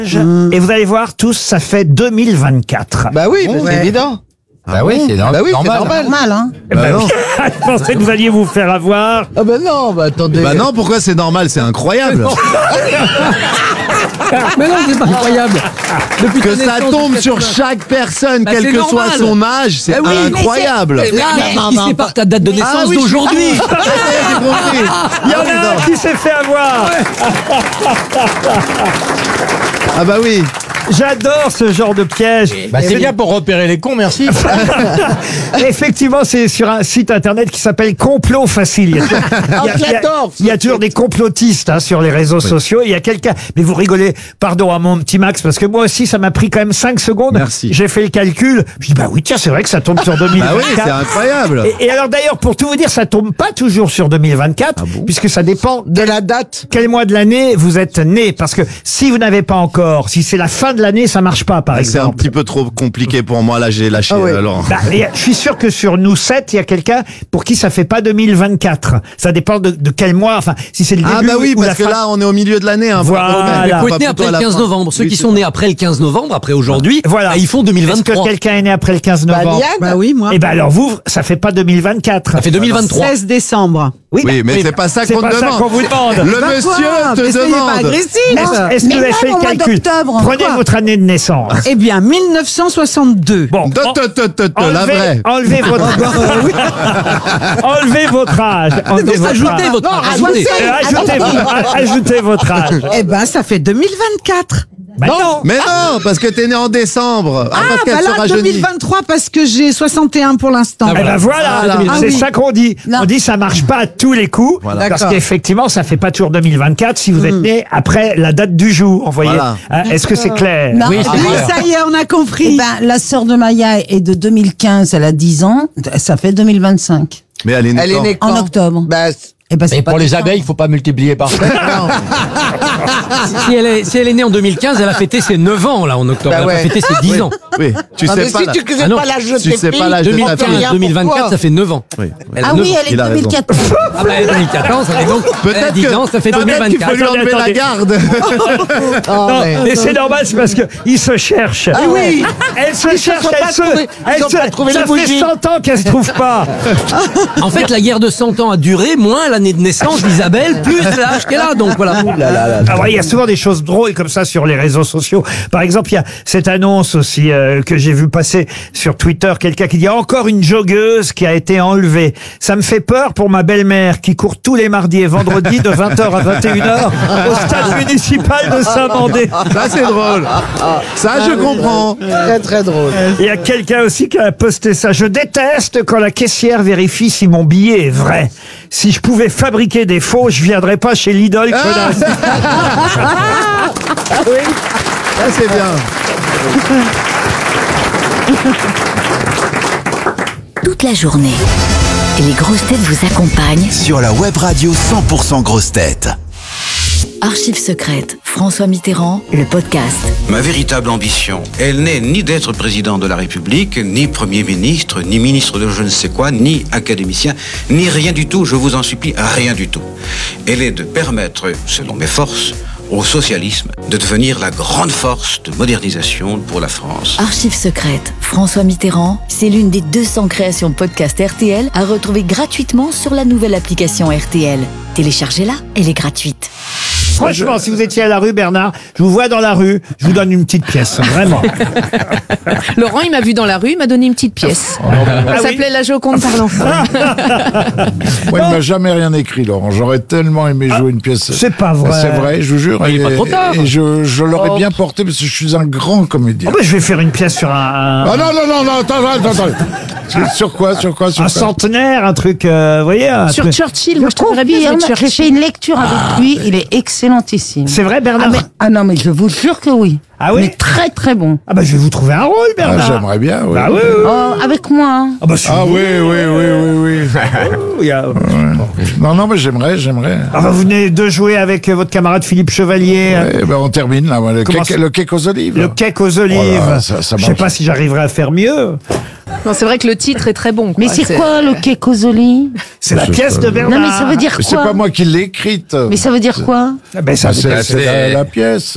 Et vous allez voir, tous, ça fait 2024. Bah oui, c'est évident. Bah oui, c'est Bah oui, c'est normal. normal, hein. Eh ben, je pensais que vous alliez vous faire avoir. Ah bah non, bah attendez. Bah non, pourquoi c'est normal? C'est incroyable. Mais non, c'est pas incroyable. Depuis Que ta ça naissance tombe jusqu'à sur toi. chaque personne, Bah, quel c'est que soit normal. son âge, c'est Bah oui, mais incroyable. Là, il sépare ta date de naissance oui, d'aujourd'hui. j'ai compris. Il y en a un qui s'est fait avoir. Ah bah oui. J'adore ce genre de piège. Bah, c'est bien pour repérer les cons, merci. Effectivement, c'est sur un site internet qui s'appelle Complot Facile. Il y a toujours des complotistes sur les réseaux sociaux. Il y a quelqu'un. Mais vous rigolez, pardon à mon petit Max, parce que moi aussi, ça m'a pris quand même 5 secondes. Merci. J'ai fait le calcul. Je dis, bah oui, tiens, c'est vrai que ça tombe sur 2024. Bah oui, c'est incroyable. Et alors d'ailleurs, pour tout vous dire, ça tombe pas toujours sur 2024, puisque ça dépend De la date. quel mois de l'année vous êtes né. Parce que si vous n'avez pas encore, si c'est la fin de l'année, ça marche pas, par C'est un exemple. petit peu trop compliqué pour moi, là j'ai lâché Laurent. Bah, et je suis sûr que sur nous 7, il y a quelqu'un pour qui ça fait pas 2024. Ça dépend de quel mois, enfin, si c'est le début Ah bah oui, ou la parce que fin. là on est au milieu de l'année. Hein, Voilà. Il Pas faut être né après le 15 novembre. Ceux qui sont nés après le 15 novembre, après aujourd'hui, Voilà. bah, ils font Est-ce 2023. que quelqu'un est né après le 15 novembre? Diane. Bah oui, moi. Eh ben alors vous, ça fait pas 2024. Ça fait 2023. 16 décembre. Oui, mais c'est pas ça c'est qu'on pas te ça demande. qu'on vous demande. Le Bah monsieur quoi, te mais soyez pas demande. agressif. Est-ce que vous avez fait le calcul? Prenez Quoi votre année de naissance. Eh bien, 1962. Bon, La vraie. enlevez votre enlevez votre âge. Enlevez votre Ajoutez âge. votre âge. Ajoutez. Ajoutez votre âge. Eh ben, ça fait 2024. Bah non. Mais non, parce que t'es né en décembre. Ah, parce qu'elle bah se là, rajeunit. 2023 parce que j'ai 61 pour l'instant. Eh ben voilà, Ah c'est oui. ça qu'on dit. Non. On dit ça marche pas à tous les coups, Voilà. parce D'accord. qu'effectivement ça fait pas toujours 2024 si vous êtes né après la date du jour. Vous voyez. Voilà. Hein, est-ce que c'est clair? Non, Oui, eh c'est ben, Oui, clair. ça y est, on a eh compris. ben, la sœur de Maya est de 2015, elle a 10 ans, ça fait 2025, Mais elle est née Elle est quand née en quand octobre. Bah, Eh ben, c'est Et pas pour les décembre. abeilles, il faut pas multiplier par 7. Si elle est née en 2015, elle a fêté ses 9 ans, là, en octobre. Bah Elle a ouais. fêté ses 10 ans. Oui, tu ah, sais mais pas. si la- tu sais Ah non, pas l'âge de tu tes sais filles, pas l'âge de ta 2015, fille. 2024, ça fait 9 ans. Oui. Elle a Ah 9 oui, ans. elle est il a raison. 2014. Ah bah, 2014, ça fait donc. Elle a Peut-être 10 ans, ça fait peut-être qu'il 2024. faut lui enlever la Attendez. garde. Non, mais c'est normal, c'est parce que il se cherche. Ah oui. Elle se cherche, ont pas elle se, trouvé- elle ils ont se, pas trouvé ça les fait bougies. 100 ans qu'elle se trouve pas. En fait, la guerre de 100 ans a duré, moins l'année de naissance d'Isabelle, plus l'âge qu'elle a. Donc voilà. Ah ouais, il y a souvent des choses drôles comme ça sur les réseaux sociaux. Par exemple, il y a cette annonce aussi que j'ai vu passer sur Twitter, quelqu'un qui dit encore une joggeuse qui a été enlevée. Ça me fait peur pour ma belle-mère qui court tous les mardis et vendredis de 20h à 21h au stade municipal de Saint-Mandé. Ça c'est drôle. Ça je comprends. Très très drôle. Il y a quelqu'un aussi qui a posté ça. Je déteste quand la caissière vérifie si mon billet est vrai. Si je pouvais fabriquer des faux, je viendrais pas chez Lidl, connasse. Ça c'est bien. Toute la journée, les grosses têtes vous accompagnent. Sur la web radio 100% grosses têtes. Archives secrètes, François Mitterrand, le podcast. Ma véritable ambition, elle n'est ni d'être président de la République, ni Premier ministre, ni ministre de je ne sais quoi, ni académicien, ni rien du tout, je vous en supplie, rien du tout. Elle est de permettre, selon mes forces, au socialisme de devenir la grande force de modernisation pour la France. Archives secrètes, François Mitterrand, c'est l'une des 200 créations podcast RTL à retrouver gratuitement sur la nouvelle application RTL. Téléchargez-la, elle est gratuite. Franchement, si vous étiez à la rue, Bernard, je vous vois dans la rue, je vous donne une petite pièce, vraiment. Laurent, il m'a vu dans la rue, il m'a donné une petite pièce. Ah Ça oui s'appelait La Joconde par l'enfant. Moi, il m'a jamais rien écrit, Laurent. J'aurais tellement aimé jouer une pièce. C'est pas vrai. C'est vrai, je vous jure. Il est pas trop tard. Et je l'aurais bien porté parce que je suis un grand comédien. Oh, bah, je vais faire une pièce sur Ah non, attends. Sur quoi un centenaire, un truc, vous voyez un Sur truc. Churchill, moi je trouverais bien jouer J'ai fait Churchill. une lecture avec lui, il est excellentissime. C'est vrai, Bernard? Non, mais je vous jure que oui. Ah oui? Mais très très bon. Ah bah je vais vous trouver un rôle, Bernard. J'aimerais bien, oui. Bah oui. Oh, avec moi. Hein. Ah bah Ah oui. il y a- Non, mais j'aimerais. Ah bah, vous venez de jouer avec votre camarade Philippe Chevalier. Eh ben, on termine, là. Le Comment cake aux olives. Le cake aux olives. Voilà, ça Je sais marche. pas si j'arriverai à faire mieux. Non, c'est vrai que le titre est très bon. Mais c'est quoi le Kekosoli? C'est la pièce de Bernard. Non, mais ça veut dire Mais c'est quoi? pas moi qui l'ai écrite. Mais ça veut dire quoi? Ah ben, ça Ah, veut dire- c'est la pièce.